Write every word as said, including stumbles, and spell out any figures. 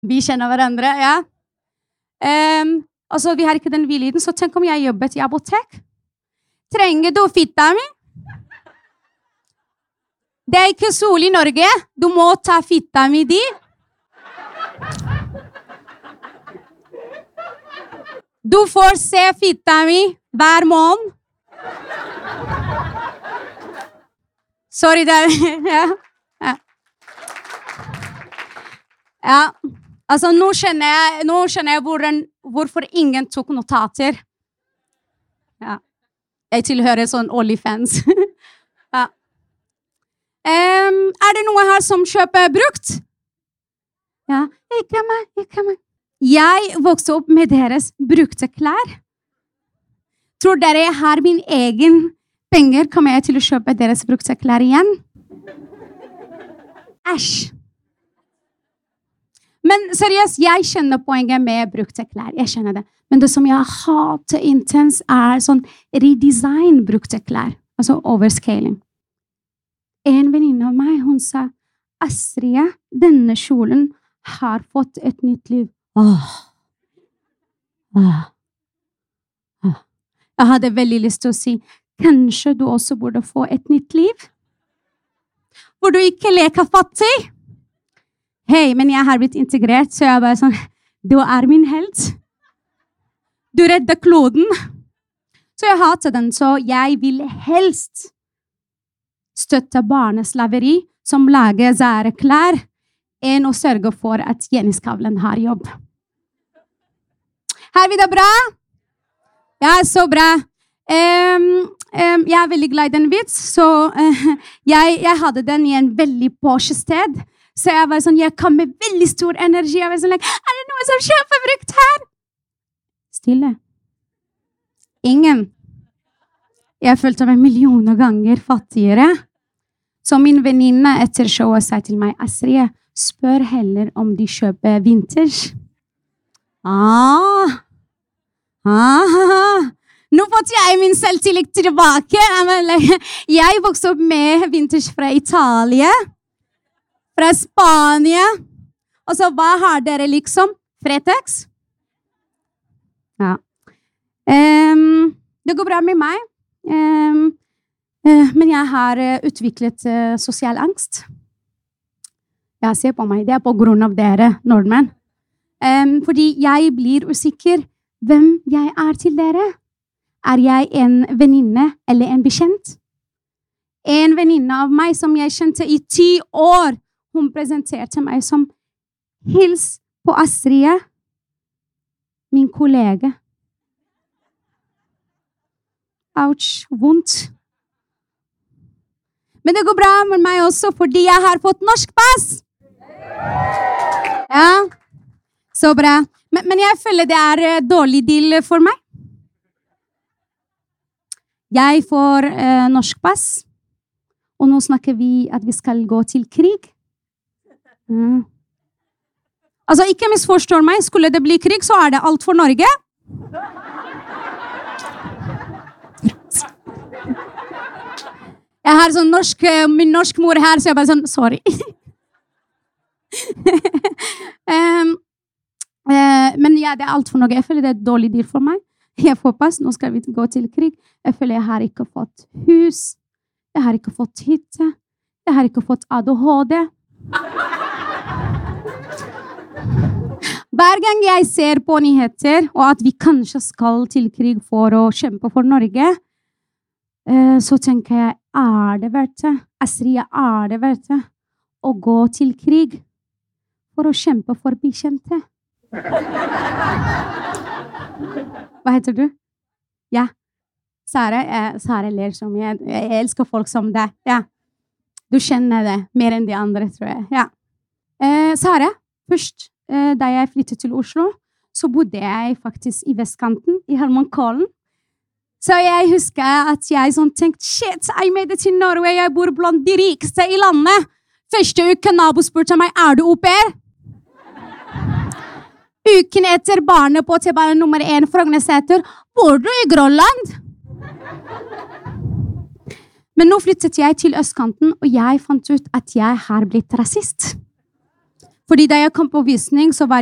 Vi kjenner hverandre, ja. Um, altså, vi har ikke den vi-lyden, så tenk om jeg jobbet i apotek. Trenger du fitta mi? Det er ikke sol i Norge. Du må ta fitta mi di. Du får se fitta mi hver måned. Sorry, det er... ja. Ja. Ja. Altså, nå skjønner jeg, nå skjønner jeg hvor, hvorfor ingen tok notater. Ja. Jeg tilhører sånn OnlyFans. Ja. Um, er det noe her som kjøper brukt? Ja. Ikke meg, ikke meg. Jeg vokste opp med deres brukte klær. Tror dere jeg har min egen penger? Kommer jeg til å kjøpe deres brukte klær igjen? Æsj. Men seriøst, jeg kjenner poenget med brukte klær. Jeg kjenner det. Men det som jeg hater intens er sånn redesign brukte klær. Altså overscaling. En venninne av meg, hun sa, Astrid, denne kjolen har fått et nytt liv. Åh. Åh. Åh. Jeg hadde veldig lyst til å si, kanskje du også burde få et nytt liv? Hvor du ikke leker fattig? Hei, men jeg har blitt integrert, så jeg er bare sånn, du er min helt. Du redder kloden. Så jeg hater den, så jeg vil helst støtte barneslaveri som lager sære klær, enn å sørge for at Jenny Skavlan har jobb. Har vi det bra? Ja, så bra. Um, um, jeg er veldig glad i den vits, så uh, jeg, jeg hadde den i en veldig Porsche sted. Så jeg var sånn, jeg kom med veldig stor energi. Jeg var sånn, like, er det noe som kjøper brukt her? Stille. Ingen. Jeg følte meg millioner ganger fattigere. Så min venninne etter showet sa til meg, Astrid, spør heller om de kjøper vintage. Ah. Ah. Nå fått jeg min selvtillit tilbake. Jeg vokste opp med vintage fra Italia. Fra Spania. Og så, hva har dere liksom? Fretex? Ja. Um, det går bra med meg. Um, uh, men jeg har uh, utviklet uh, sosial angst. Ja, se på meg. Det er på grunn av dere, nordmenn. Um, fordi jeg blir usikker hvem jeg er til dere. Er jeg en venninne eller en bekjent? En venninne av meg som jeg kjente i ti år, hun presenterte meg som hils på Astrid, min kollega. Ouch, vondt. Men det går bra med meg også, fordi jeg har fått norsk pass. Ja, så bra. Men, men jeg føler det er dårlig deal for meg. Jeg får uh, norsk pass, og nå snakker vi at vi skal gå til krig. Mm. Altså, ikke misforstår meg. Skulle det bli krig, så er det alt for Norge. Jeg har sånn norsk, min norsk mor her, så jeg bare sånn, sorry. um, uh, men ja, det er alt for Norge. Jeg føler det er et dårlig dyr for meg. Jeg får pass, nå skal vi gå til krig. Jeg føler jeg har ikke fått hus. Jeg har ikke fått hytte. Jeg har ikke fått A D H D. Hver gang jeg ser på nyheter, og at vi kanskje skal til krig for å kjempe for Norge, så tenker jeg, er det verdt det? Astrid, er det verdt det å gå til krig for å kjempe for bekjente? Hva heter du? Ja. Sara, eh, Sara ler som jeg. Jeg elsker folk som deg. Ja. Du kjenner det mer enn de andre, tror jeg. Ja. Eh, Sara, først, eh, da jeg flyttet til Oslo, så bodde jeg faktisk i vestkanten, i Holmenkollen. Så jeg husker at jeg sånn tenkte, shit, I made it to Norway, jeg bor blant de rikeste i landet. Første uke nabo spurte meg, er du au pair? Uken etter barnet på T-bane nummer én, Frognerseter, bor du i Grønland? Men nå flyttet jeg til østkanten, og jeg fant ut at jeg har blitt rasist. Fordi da jeg kom på visning, så var